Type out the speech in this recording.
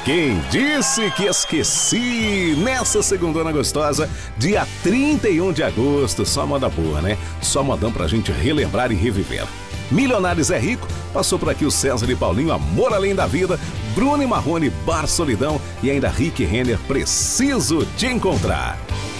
Quem disse que esqueci? Nessa segundona gostosa, dia 31 de agosto, só moda boa, né? Só modão pra gente relembrar e reviver. Milionários é Rico, passou por aqui o César e Paulinho, Amor Além da Vida, Bruno e Marrone, Bar Solidão e ainda Rick Renner, Preciso Te Encontrar.